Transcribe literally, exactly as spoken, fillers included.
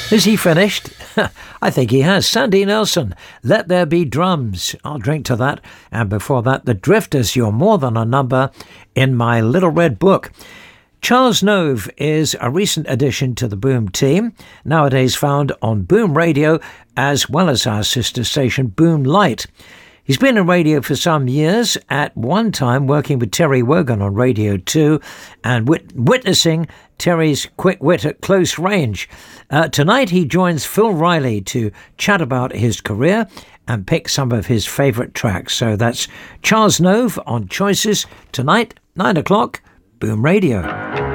Is he finished? I think he has. Sandy Nelson, Let There Be Drums. I'll drink to that. And before that, The Drifters, You're More Than a Number in My Little Red Book. Charles Nove is a recent addition to the Boom team, nowadays found on Boom Radio as well as our sister station Boom Light. He's been in radio for some years, at one time working with Terry Wogan on Radio two and wit- witnessing Terry's quick wit at close range. Uh, tonight he joins Phil Riley to chat about his career and pick some of his favourite tracks. So that's Charles Nove on Choices tonight, nine o'clock, Boom Radio.